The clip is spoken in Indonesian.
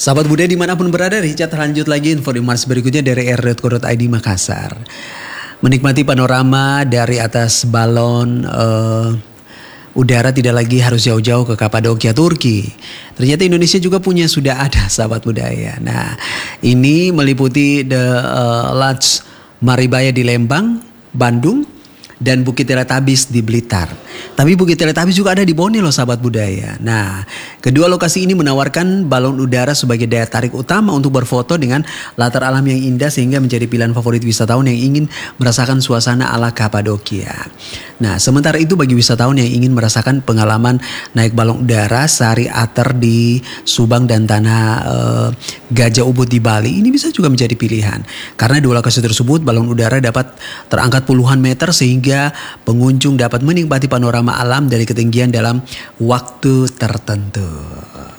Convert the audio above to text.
Sahabat budaya dimanapun berada, Richard lanjut lagi informasi berikutnya dari r.co.id Makassar. Menikmati panorama dari atas balon udara tidak lagi harus jauh-jauh ke Kapadokia, Turki. Ternyata Indonesia juga sudah ada sahabat budaya. Nah, ini meliputi The Lodge Maribaya di Lembang, Bandung, dan Bukit Teletabis di Blitar. Tapi Bukit Teletabis juga ada di Bone loh sahabat budaya. Nah, kedua lokasi ini menawarkan balon udara sebagai daya tarik utama untuk berfoto dengan latar alam yang indah sehingga menjadi pilihan favorit wisatawan yang ingin merasakan suasana ala Kapadokia. Nah, sementara itu bagi wisatawan yang ingin merasakan pengalaman naik balon udara sehari ater di Subang dan Tanah Gajah Ubud di Bali, ini bisa juga menjadi pilihan. Karena dua lokasi tersebut balon udara dapat terangkat puluhan meter sehingga pengunjung dapat menikmati panorama alam dari ketinggian dalam waktu tertentu.